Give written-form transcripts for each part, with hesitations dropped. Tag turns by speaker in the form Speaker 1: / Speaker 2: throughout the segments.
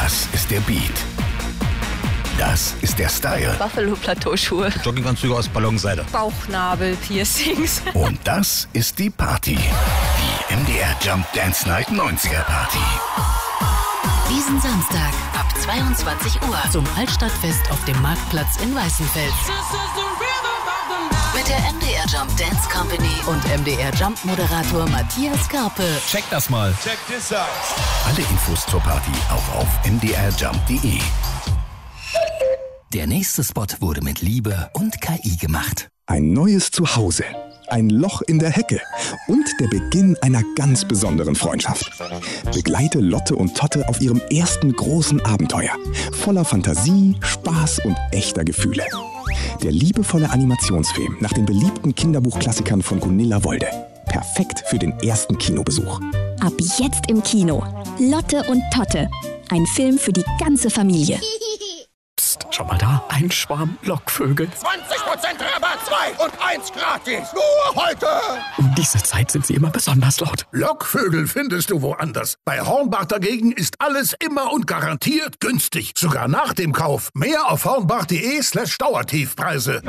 Speaker 1: Das ist der Beat. Das ist der Style.
Speaker 2: Buffalo-Plateauschuhe.
Speaker 3: Jogginganzüge aus Ballonseide.
Speaker 2: Bauchnabel-Piercings.
Speaker 1: Und das ist die Party. Die MDR Jump Dance Night 90er Party.
Speaker 4: Diesen Samstag ab 22 Uhr zum Altstadtfest auf dem Marktplatz in Weißenfels. Mit der MDR Jump Dance Company und MDR Jump Moderator Matthias Karpe.
Speaker 3: Check das mal.
Speaker 5: Check this out.
Speaker 1: Alle Infos zur Party auch auf mdrjump.de.
Speaker 6: Der nächste Spot wurde mit Liebe und KI gemacht.
Speaker 7: Ein neues Zuhause, ein Loch in der Hecke und der Beginn einer ganz besonderen Freundschaft. Begleite Lotte und Totte auf ihrem ersten großen Abenteuer. Voller Fantasie, Spaß und echter Gefühle. Der liebevolle Animationsfilm nach den beliebten Kinderbuchklassikern von Gunilla Wolde. Perfekt für den ersten Kinobesuch.
Speaker 8: Ab jetzt im Kino. Lotte und Totte. Ein Film für die ganze Familie.
Speaker 6: Psst, schau mal da, ein Schwarm Lockvögel.
Speaker 5: 20% Rabatt, 2 und 1 gratis. Nur heute.
Speaker 6: Um diese Zeit sind sie immer besonders laut.
Speaker 9: Lockvögel findest du woanders. Bei Hornbach dagegen ist alles immer und garantiert günstig. Sogar nach dem Kauf. Mehr auf hornbach.de/Dauertiefpreise.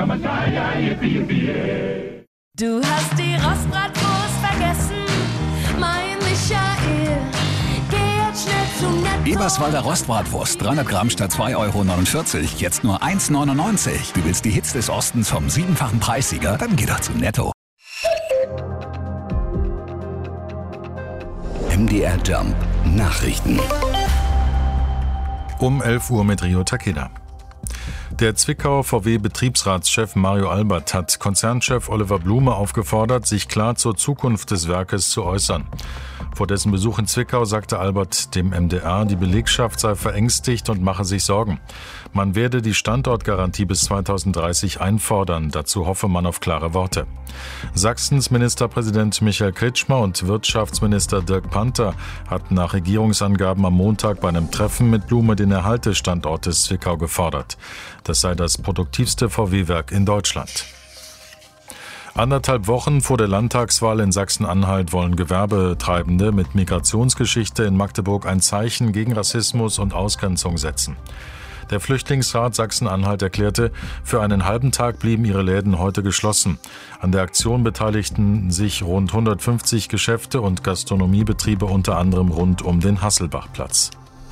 Speaker 10: Du hast die Rostbratwurst vergessen, mein Michael. Geh jetzt schnell zum Netto.
Speaker 11: Eberswalder Rostbratwurst, 300 Gramm statt 2,49 €, jetzt nur 1,99 €. Du willst die Hits des Ostens vom 7-fachen Preissieger? Dann geh doch zu Netto.
Speaker 1: MDR Jump Nachrichten.
Speaker 12: Um 11 Uhr mit Rio Takeda. Der Zwickauer VW-Betriebsratschef Mario Albert hat Konzernchef Oliver Blume aufgefordert, sich klar zur Zukunft des Werkes zu äußern. Vor dessen Besuch in Zwickau sagte Albert dem MDR, die Belegschaft sei verängstigt und mache sich Sorgen. Man werde die Standortgarantie bis 2030 einfordern. Dazu hoffe man auf klare Worte. Sachsens Ministerpräsident Michael Kretschmer und Wirtschaftsminister Dirk Panther hatten nach Regierungsangaben am Montag bei einem Treffen mit Blume den Erhalt des Standortes Zwickau gefordert. Das sei das produktivste VW-Werk in Deutschland. 1,5 Wochen vor der Landtagswahl in Sachsen-Anhalt wollen Gewerbetreibende mit Migrationsgeschichte in Magdeburg ein Zeichen gegen Rassismus und Ausgrenzung setzen. Der Flüchtlingsrat Sachsen-Anhalt erklärte, für einen halben Tag blieben ihre Läden heute geschlossen. An der Aktion beteiligten sich rund 150 Geschäfte und Gastronomiebetriebe, unter anderem rund um den Hasselbachplatz.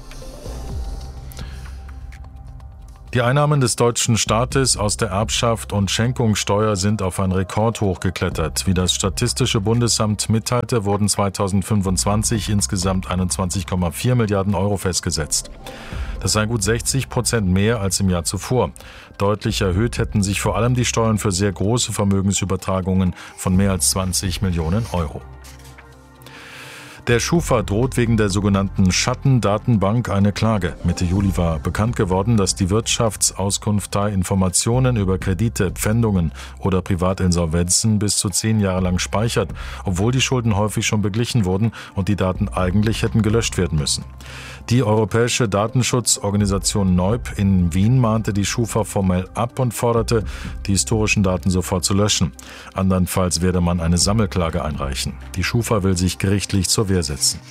Speaker 12: Die Einnahmen des deutschen Staates aus der Erbschaft und Schenkungssteuer sind auf ein Rekordhoch geklettert. Wie das Statistische Bundesamt mitteilte, wurden 2025 insgesamt 21,4 Milliarden € festgesetzt. Das sei gut 60% mehr als im Jahr zuvor. Deutlich erhöht hätten sich vor allem die Steuern für sehr große Vermögensübertragungen von mehr als 20 Millionen €. Der Schufa droht wegen der sogenannten Schattendatenbank eine Klage. Mitte Juli war bekannt geworden, dass die Wirtschaftsauskunftei Informationen über Kredite, Pfändungen oder Privatinsolvenzen bis zu 10 Jahre lang speichert, obwohl die Schulden häufig schon beglichen wurden und die Daten eigentlich hätten gelöscht werden müssen. Die europäische Datenschutzorganisation NEUB in Wien mahnte die Schufa formell ab und forderte, die historischen Daten sofort zu löschen. Andernfalls werde man eine Sammelklage einreichen. Die Schufa will sich gerichtlich zur Wehr setzen.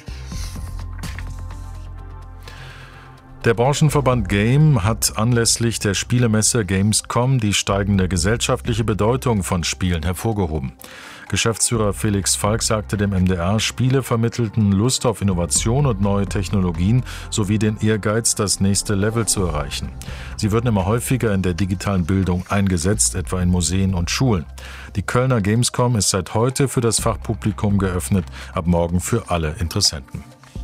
Speaker 12: Der Branchenverband Game hat anlässlich der Spielemesse Gamescom die steigende gesellschaftliche Bedeutung von Spielen hervorgehoben. Geschäftsführer Felix Falk sagte dem MDR, Spiele vermittelten Lust auf Innovation und neue Technologien sowie den Ehrgeiz, das nächste Level zu erreichen. Sie würden immer häufiger in der digitalen Bildung eingesetzt, etwa in Museen und Schulen. Die Kölner Gamescom ist seit heute für das Fachpublikum geöffnet, ab morgen für alle Interessenten.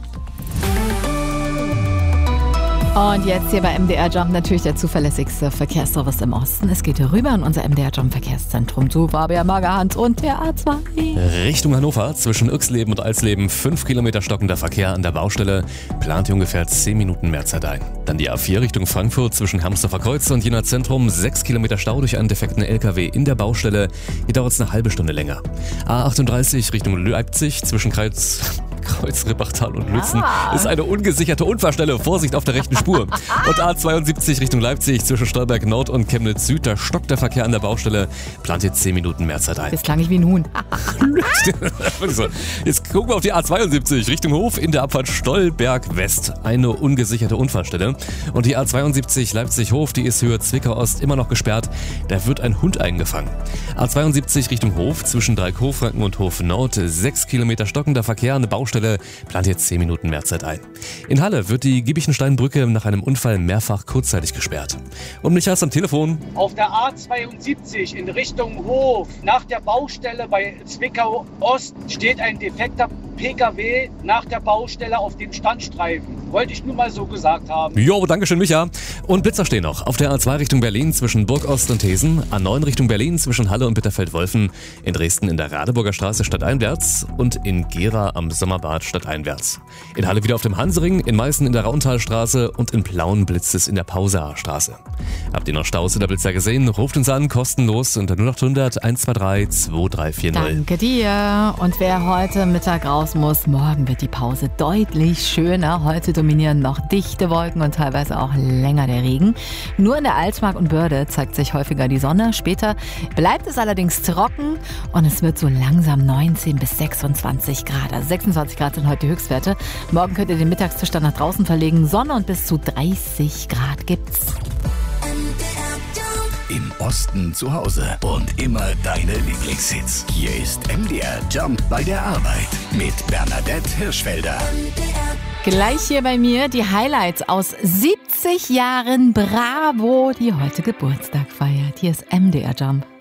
Speaker 13: Und jetzt hier bei MDR Jump natürlich der zuverlässigste Verkehrsservice im Osten. Es geht hier rüber in unser MDR Jump Verkehrszentrum zu Fabian Magerhans und der A2.
Speaker 14: Richtung Hannover zwischen Uexleben und Alsleben 5 Kilometer stockender Verkehr an der Baustelle. Plant ihr ungefähr 10 Minuten mehr Zeit ein. Dann die A4 Richtung Frankfurt zwischen Hamsdorfer Kreuz und Jena Zentrum. 6 Kilometer Stau durch einen defekten LKW in der Baustelle. Hier dauert es eine halbe Stunde länger. A38 Richtung Leipzig zwischen Kreuz, Rippachtal und Lützen ist eine ungesicherte Unfallstelle. Vorsicht auf der rechten Spur. Und A72 Richtung Leipzig zwischen Stolberg Nord und Chemnitz Süd, da stockt der Verkehr an der Baustelle. Plant jetzt 10 Minuten mehr Zeit ein.
Speaker 13: Jetzt klang ich wie ein Huhn.
Speaker 14: Jetzt gucken wir auf die A72 Richtung Hof in der Abfahrt Stolberg West. Eine ungesicherte Unfallstelle. Und die A72 Leipzig-Hof, die ist Höhe Zwickau-Ost immer noch gesperrt. Da wird ein Hund eingefangen. A72 Richtung Hof zwischen Dreieck-Hochfranken und Hof Nord. 6 Kilometer stockender Verkehr an der Baustelle. Plant jetzt 10 Minuten mehr Zeit ein. In Halle wird die Giebichensteinbrücke nach einem Unfall mehrfach kurzzeitig gesperrt. Und Michael ist am Telefon.
Speaker 15: Auf der A72 in Richtung Hof nach der Baustelle bei Zwickau Ost steht ein defekter PKW nach der Baustelle auf dem Standstreifen. Wollte ich nur mal so gesagt haben.
Speaker 14: Jo, danke schön, Micha. Und Blitzer stehen noch. Auf der A2 Richtung Berlin zwischen Burgost und Thesen. A9 Richtung Berlin zwischen Halle und Bitterfeld-Wolfen. In Dresden in der Radeburger Straße stadteinwärts und in Gera am Sommerbad stadteinwärts. In Halle wieder auf dem Hansering, in Meißen in der Rauntalstraße und in Plauen blitzt es in der Pauseer Straße. Habt ihr noch Staus oder Blitzer gesehen? Ruft uns an, kostenlos unter 0800 123 2340.
Speaker 13: Danke dir. Und wer heute Mittag raus muss, morgen wird die Pause deutlich schöner. Heute dominieren noch dichte Wolken und teilweise auch länger der Regen. Nur in der Altmark und Börde zeigt sich häufiger die Sonne. Später bleibt es allerdings trocken und es wird so langsam 19 bis 26 Grad. Also 26 Grad sind heute die Höchstwerte. Morgen könnt ihr den Mittagstisch dann nach draußen verlegen. Sonne und bis zu 30 Grad gibt's.
Speaker 1: Im Osten zu Hause und immer deine Lieblingshits. Hier ist MDR Jump bei der Arbeit mit Bernadette Hirschfelder.
Speaker 13: Gleich hier bei mir die Highlights aus 70 Jahren Bravo, die heute Geburtstag feiert. Hier ist MDR Jump.